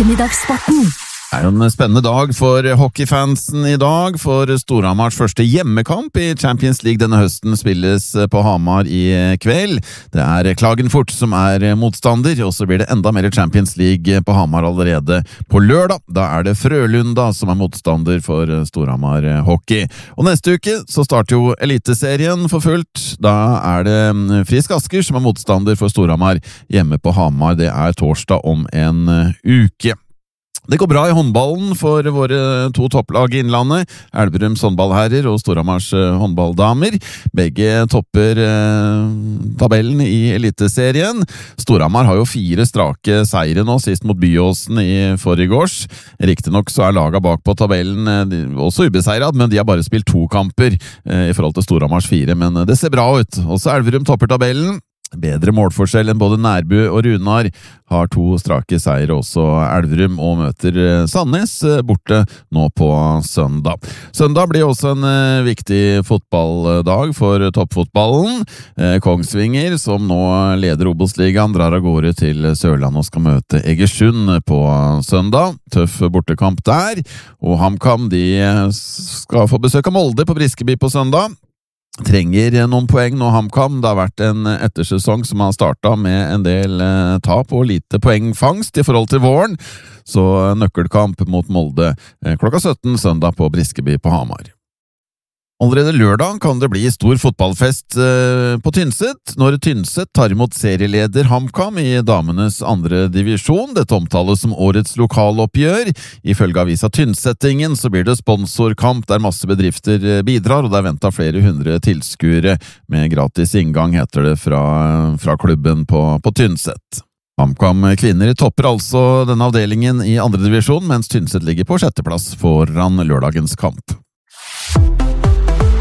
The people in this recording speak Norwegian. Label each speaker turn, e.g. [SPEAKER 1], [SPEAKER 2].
[SPEAKER 1] Ettermiddagssporten.
[SPEAKER 2] Det er jo en spennende dag for hockeyfansen i dag, for Storhamars første hjemmekamp i Champions League denne høsten spilles på Hamar i kveld. Det er Klagenfurt som er motstander, og så blir det enda mer Champions League på Hamar allerede på lørdag. Da er det Frølunda som er motstander for Storhamar hockey. Og neste uke så starter jo Eliteserien for fullt. Da er det Frisk Asker som er motstander for Storhamar hjemme på Hamar. Det er torsdag om en uke. Det går bra i håndballen for våre to topplag i Innlandet, Elverums håndballherrer og Storhamars håndballdamer. Begge topper tabellen i Eliteserien. Storhamar har jo 4 strake seire nå, sist mot Byåsen i forrigårs. Riktignok så er laga bak på tabellen også ubeseiret, men de har bare spilt 2 kamper i forhold til Storhamars 4, men det ser bra ut. Også Elverum topper tabellen. Bedre målforskjell enn både Nærbu og Runar, har 2 strake seire også Elverum, og møter Sandnes borte nå på søndag. Søndag blir også en viktig fotballdag for toppfotballen. Kongsvinger, som nå leder Obos-ligaen, drar av gårde til Sørland og skal møte Egersund på søndag. Tøff bortekamp der, og HamKam de skal få besøk av Molde på Briskeby på søndag. Trenger noen poeng nå HamKam. Det har vært en ettersesong som har startet med en del tap og lite poengfangst i forhold til våren, så nøkkelkamp mot Molde klokka 17 søndag på Briskeby på Hamar. Allerede lørdag kan det bli stor fotballfest på Tynset, når Tynset tar imot serieleder HamKam i damenes 2. divisjon. Dette omtales som årets lokaloppgjør. Ifølge avisa Tynsettingen så blir det sponsorkamp der masse bedrifter bidrar, og det er ventet flere 100 tilskuere med gratis inngang, heter det fra klubben på Tynset. HamKam kvinner topper altså denne avdelingen i 2. divisjon, mens Tynset ligger på 6. plass foran lørdagens kamp.